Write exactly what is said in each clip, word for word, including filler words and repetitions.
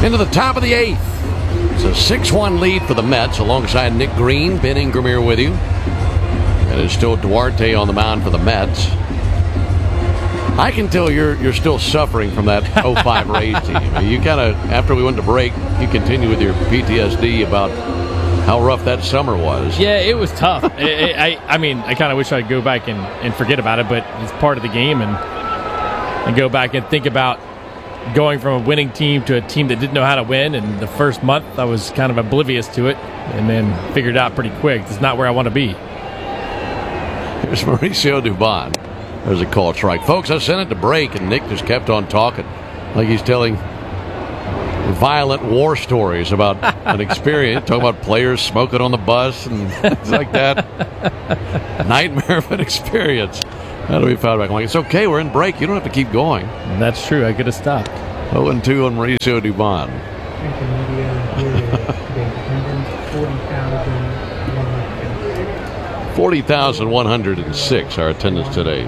Into the top of the eighth. It's a six one lead for the Mets alongside Nick Green. Ben Ingram here with you. And it's still Duarte on the mound for the Mets. I can tell you're you're still suffering from that oh five Rays team. You kind of, after we went to break, you continue with your P T S D about how rough that summer was. Yeah, it was tough. it, it, I I mean, I kind of wish I'd go back and, and forget about it, but it's part of the game, and and go back and think about going from a winning team to a team that didn't know how to win. And the first month, I was kind of oblivious to it, and then figured it out pretty quick. It's not where I want to be. Here's Mauricio Dubon. There's a call strike. Folks, I sent it to break, and Nick just kept on talking like he's telling violent war stories about an experience, talking about players smoking on the bus and things like that. Nightmare of an experience. How do we find back? I'm like, it's okay, we're in break. You don't have to keep going. And that's true. I could have stopped. oh and two on Mauricio Dubon. forty thousand one hundred six, our attendance today.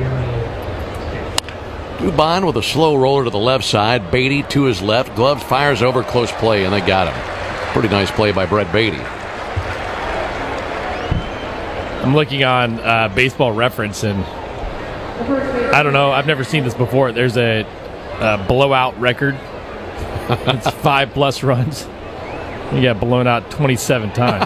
Dubon with a slow roller to the left side. Beatty to his left. Gloves fires over, close play, and they got him. Pretty nice play by Brett Beatty. I'm looking on uh, Baseball Reference, and I don't know. I've never seen this before. There's a, a blowout record. It's five plus runs. You got blown out twenty-seven times.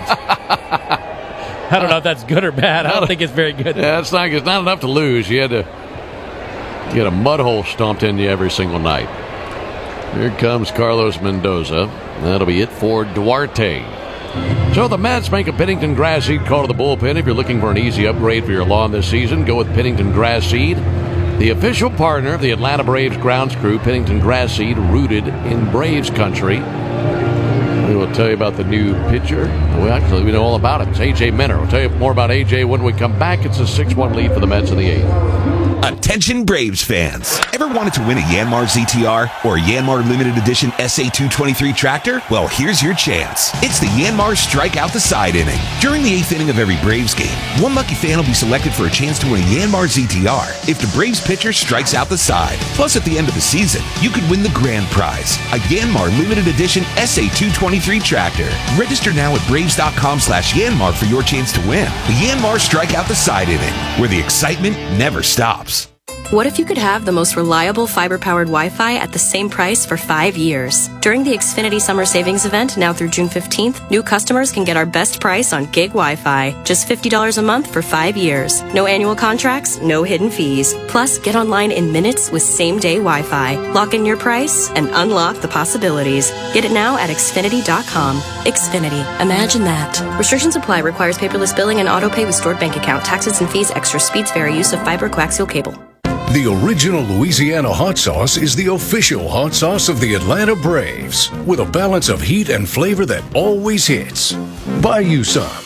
I don't know if that's good or bad. I don't think it's very good. Yeah, it's not, it's not enough to lose. You had to get a mud hole stomped into you every single night. Here comes Carlos Mendoza. That'll be it for Duarte. So the Mets make a Pennington Grass Seed call to the bullpen. If you're looking for an easy upgrade for your lawn this season, go with Pennington Grass Seed, the official partner of the Atlanta Braves grounds crew. Pennington Grass Seed, rooted in Braves country. We will tell you about the new pitcher. Well, actually, we know all about it. It's A J Minter. We'll tell you more about A J when we come back. It's a six one lead for the Mets in the eighth. Attention Braves fans. Ever wanted to win a Yanmar Z T R or a Yanmar Limited Edition S A two twenty-three tractor? Well, here's your chance. It's the Yanmar Strike Out the Side inning. During the eighth inning of every Braves game, one lucky fan will be selected for a chance to win a Yanmar Z T R if the Braves pitcher strikes out the side. Plus, at the end of the season, you could win the grand prize, a Yanmar Limited Edition S A two twenty-three tractor. Register now at braves.com slash Yanmar for your chance to win the Yanmar Strike Out the Side inning, where the excitement never stops. What if you could have the most reliable fiber-powered Wi-Fi at the same price for five years? During the Xfinity Summer Savings Event, now through June fifteenth, new customers can get our best price on gig Wi-Fi. Just fifty dollars a month for five years. No annual contracts, no hidden fees. Plus, get online in minutes with same-day Wi-Fi. Lock in your price and unlock the possibilities. Get it now at Xfinity dot com. Xfinity. Imagine that. Restrictions apply. Requires paperless billing and auto-pay with stored bank account. Taxes and fees extra. Speeds vary. Use of fiber coaxial cable. The original Louisiana hot sauce is the official hot sauce of the Atlanta Braves, with a balance of heat and flavor that always hits. Buy you some